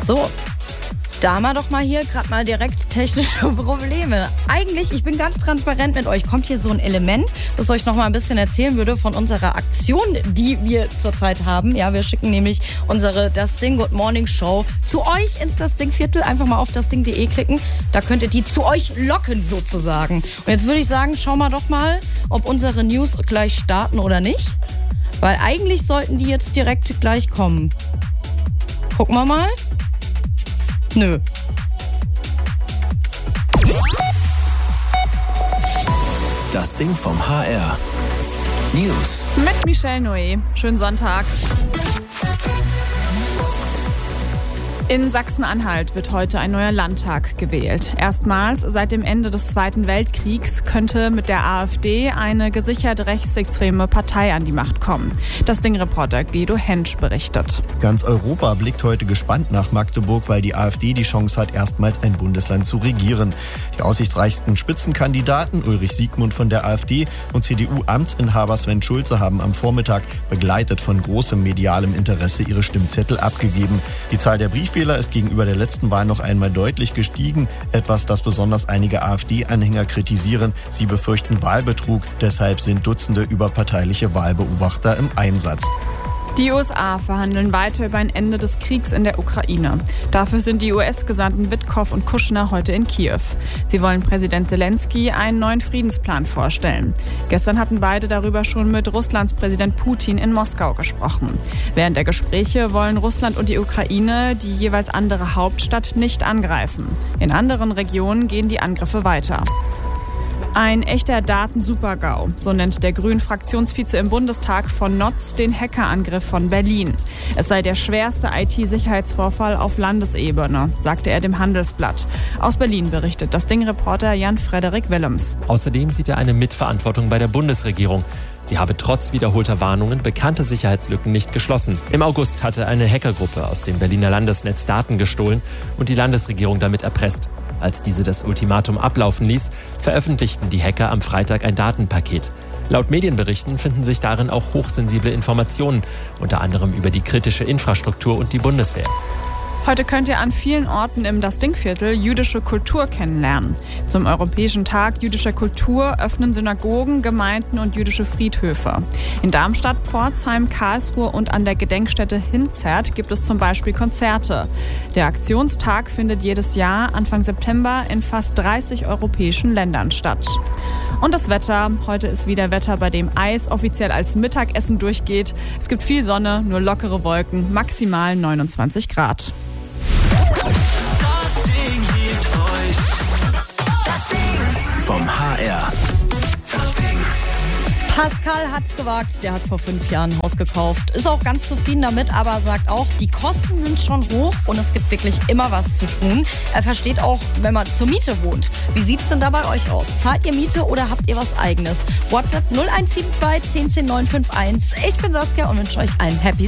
So, da haben wir doch mal hier gerade mal direkt technische Probleme. Eigentlich, ich bin ganz transparent mit euch. Kommt hier so ein Element, das euch noch mal ein bisschen erzählen würde von unserer Aktion, die wir zurzeit haben. Ja, wir schicken nämlich unsere Das Ding Good Morning Show zu euch ins Das Ding Viertel. Einfach mal auf dasding.de klicken. Da könnt ihr die zu euch locken sozusagen. Und jetzt würde ich sagen, schauen wir doch mal, ob unsere News gleich starten oder nicht. Weil eigentlich sollten die jetzt direkt gleich kommen. Gucken wir mal. Nö. Das Ding vom HR. News. Mit Michelle Noé. Schönen Sonntag. In Sachsen-Anhalt wird heute ein neuer Landtag gewählt. Erstmals seit dem Ende des Zweiten Weltkriegs könnte mit der AfD eine gesichert rechtsextreme Partei an die Macht kommen. Das Ding-Reporter Guido Hensch berichtet. Ganz Europa blickt heute gespannt nach Magdeburg, weil die AfD die Chance hat, erstmals ein Bundesland zu regieren. Die aussichtsreichsten Spitzenkandidaten Ulrich Siegmund von der AfD und CDU-Amtsinhaber Sven Schulze haben am Vormittag begleitet von großem medialem Interesse ihre Stimmzettel abgegeben. Die Zahl der Briefwähler ist gegenüber der letzten Wahl noch einmal deutlich gestiegen. Etwas, das besonders einige AfD-Anhänger kritisieren. Sie befürchten Wahlbetrug. Deshalb sind Dutzende überparteiliche Wahlbeobachter im Einsatz. Die USA verhandeln weiter über ein Ende des Kriegs in der Ukraine. Dafür sind die US-Gesandten Witkow und Kushner heute in Kiew. Sie wollen Präsident Zelensky einen neuen Friedensplan vorstellen. Gestern hatten beide darüber schon mit Russlands Präsident Putin in Moskau gesprochen. Während der Gespräche wollen Russland und die Ukraine die jeweils andere Hauptstadt nicht angreifen. In anderen Regionen gehen die Angriffe weiter. Ein echter Datensuper-GAU, so nennt der Grünen-Fraktionsvize im Bundestag von Notz den Hackerangriff von Berlin. Es sei der schwerste IT-Sicherheitsvorfall auf Landesebene, sagte er dem Handelsblatt. Aus Berlin berichtet das Ding-Reporter Jan-Frederik Willems. Außerdem sieht er eine Mitverantwortung bei der Bundesregierung. Sie habe trotz wiederholter Warnungen bekannte Sicherheitslücken nicht geschlossen. Im August hatte eine Hackergruppe aus dem Berliner Landesnetz Daten gestohlen und die Landesregierung damit erpresst. Als diese das Ultimatum ablaufen ließ, veröffentlichten die Hacker am Freitag ein Datenpaket. Laut Medienberichten finden sich darin auch hochsensible Informationen, unter anderem über die kritische Infrastruktur und die Bundeswehr. Heute könnt ihr an vielen Orten im Das Ding-Viertel jüdische Kultur kennenlernen. Zum Europäischen Tag jüdischer Kultur öffnen Synagogen, Gemeinden und jüdische Friedhöfe. In Darmstadt, Pforzheim, Karlsruhe und an der Gedenkstätte Hinzert gibt es zum Beispiel Konzerte. Der Aktionstag findet jedes Jahr Anfang September in fast 30 europäischen Ländern statt. Und das Wetter. Heute ist wieder Wetter, bei dem Eis offiziell als Mittagessen durchgeht. Es gibt viel Sonne, nur lockere Wolken, maximal 29 Grad. Das Ding gibt euch das Ding vom HR. Das Ding. Pascal hat's gewagt, der hat vor 5 Jahren ein Haus gekauft. Ist auch ganz zufrieden damit, aber sagt auch, die Kosten sind schon hoch und es gibt wirklich immer was zu tun. Er versteht auch, wenn man zur Miete wohnt. Wie sieht's denn da bei euch aus? Zahlt ihr Miete oder habt ihr was Eigenes? WhatsApp 0172 10 10 951. Ich bin Saskia und wünsche euch einen Happy